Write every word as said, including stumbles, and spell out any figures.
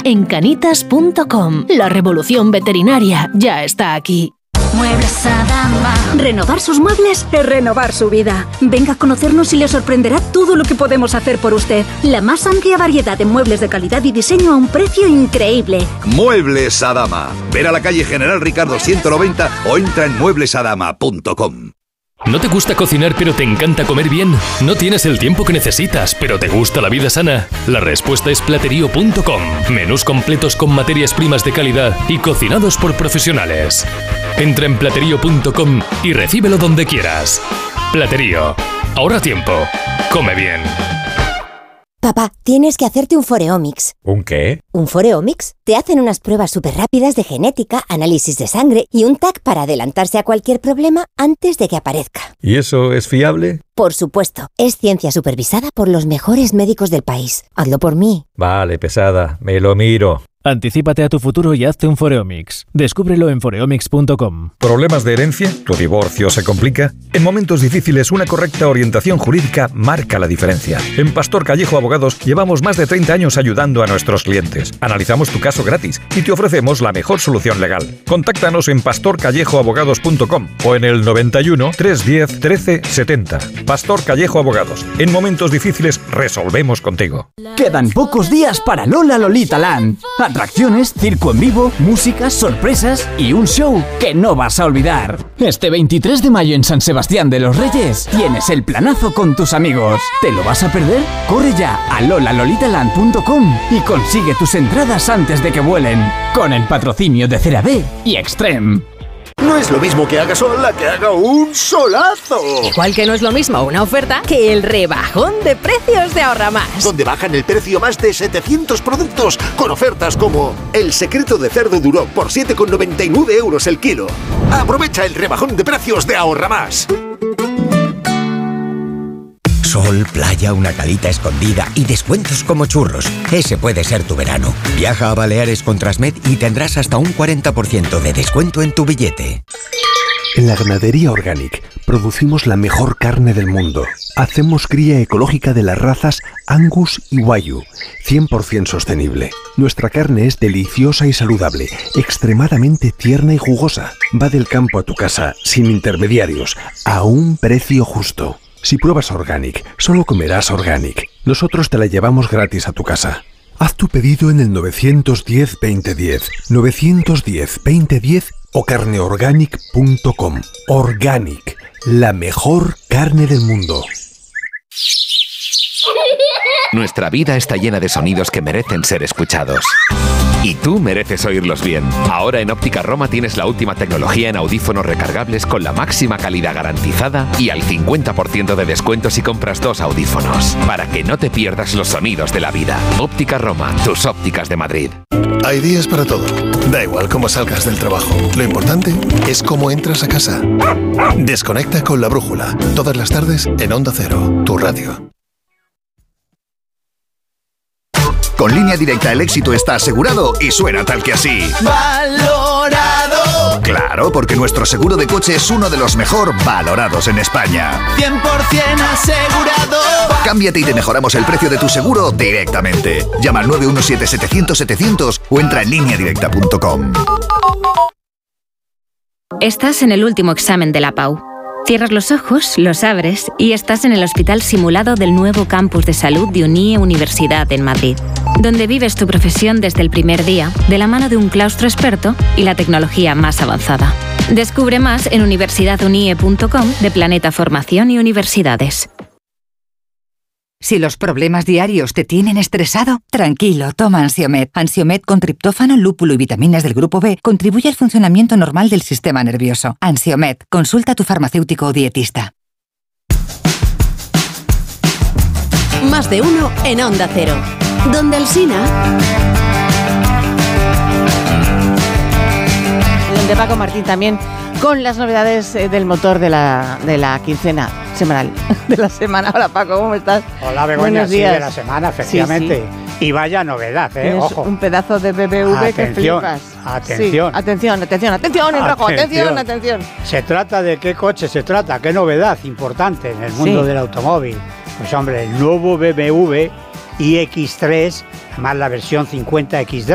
en canitas punto com. La revolución veterinaria ya está aquí. Muebles Adama. Renovar sus muebles es renovar su vida. Venga a conocernos y le sorprenderá todo lo que podemos hacer por usted. La más amplia variedad de muebles de calidad y diseño a un precio increíble. Muebles Adama. Ver a la calle General Ricardo ciento noventa o entra en muebles adama punto com. ¿No te gusta cocinar pero te encanta comer bien? ¿No tienes el tiempo que necesitas pero te gusta la vida sana? La respuesta es platerío punto com. Menús completos con materias primas de calidad y cocinados por profesionales. Entra en platerío punto com y recíbelo donde quieras. Platerío. Ahorra tiempo. Come bien. Papá, tienes que hacerte un Foreomics. ¿Un qué? ¿Un Foreomics? Te hacen unas pruebas súper rápidas de genética, análisis de sangre y un tag para adelantarse a cualquier problema antes de que aparezca. ¿Y eso es fiable? Por supuesto. Es ciencia supervisada por los mejores médicos del país. Hazlo por mí. Vale, pesada. Me lo miro. Anticípate a tu futuro y hazte un Foreomics. Descúbrelo en foreomics punto com. ¿Problemas de herencia? ¿Tu divorcio se complica? En momentos difíciles, una correcta orientación jurídica marca la diferencia. En Pastor Callejo Abogados llevamos más de treinta años ayudando a nuestros clientes. Analizamos tu caso gratis y te ofrecemos la mejor solución legal. Contáctanos en pastor callejo abogados punto com o en el noventa y uno, trescientos diez, trece setenta. Pastor Callejo Abogados. En momentos difíciles resolvemos contigo. Quedan pocos días para Lola Lolita Land. Atracciones, circo en vivo, música, sorpresas y un show que no vas a olvidar. Este veintitrés de mayo en San Sebastián de los Reyes tienes el planazo con tus amigos. ¿Te lo vas a perder? Corre ya a lola lolita land punto com y consigue tus entradas antes de que vuelen. Con el patrocinio de CeraVe y Extreme. No es lo mismo que haga sol a que haga un solazo. Igual que no es lo mismo una oferta que el rebajón de precios de Ahorra Más. Donde bajan el precio más de setecientos productos con ofertas como el secreto de cerdo Duroc por siete con noventa y nueve euros el kilo. Aprovecha el rebajón de precios de Ahorra Más. Sol, playa, una calita escondida y descuentos como churros. Ese puede ser tu verano. Viaja a Baleares con Transmed y tendrás hasta un cuarenta por ciento de descuento en tu billete. En la Ganadería Organic producimos la mejor carne del mundo. Hacemos cría ecológica de las razas Angus y Wagyu, cien por ciento sostenible. Nuestra carne es deliciosa y saludable, extremadamente tierna y jugosa. Va del campo a tu casa, sin intermediarios, a un precio justo. Si pruebas Organic, solo comerás Organic. Nosotros te la llevamos gratis a tu casa. Haz tu pedido en el nueve uno cero, veinte diez, nueve uno cero, veinte diez o carne organic punto com. Organic, la mejor carne del mundo. Nuestra vida está llena de sonidos que merecen ser escuchados. Y tú mereces oírlos bien. Ahora en Óptica Roma tienes la última tecnología en audífonos recargables con la máxima calidad garantizada y al cincuenta por ciento de descuento si compras dos audífonos. Para que no te pierdas los sonidos de la vida. Óptica Roma, tus ópticas de Madrid. Hay días para todo. Da igual cómo salgas del trabajo. Lo importante es cómo entras a casa. Desconecta con La Brújula. Todas las tardes en Onda Cero, tu radio. Con Línea Directa el éxito está asegurado y suena tal que así. ¡Valorado! Claro, porque nuestro seguro de coche es uno de los mejor valorados en España. cien por ciento asegurado. Cámbiate y te mejoramos el precio de tu seguro directamente. Llama al nueve uno siete, setecientos, setecientos o entra en línea directa punto com. Estás en el último examen de la PAU. Cierras los ojos, los abres y estás en el hospital simulado del nuevo campus de salud de UNIE Universidad en Madrid, donde vives tu profesión desde el primer día, de la mano de un claustro experto y la tecnología más avanzada. Descubre más en universidad unie punto com de Planeta Formación y Universidades. Si los problemas diarios te tienen estresado, tranquilo, toma Ansiomed. Ansiomed con triptófano, lúpulo y vitaminas del grupo B contribuye al funcionamiento normal del sistema nervioso. Ansiomed, consulta a tu farmacéutico o dietista. Más de uno en Onda Cero. Donde Alsina. Donde Paco Martín también, con las novedades del motor de la, de la quincena semanal, de la semana. Hola Paco, ¿cómo estás? Hola Begoña, sí, de la semana, efectivamente. Sí, sí. Y vaya novedad, ¿eh? Ojo. Un pedazo de B B V atención, que flipas. Atención. Sí, atención, atención, atención, en rojo, atención, atención. Se trata de qué coche se trata, qué novedad importante en el mundo sí. del automóvil. Pues hombre, el nuevo B M W i X tres, además la versión cincuenta equis de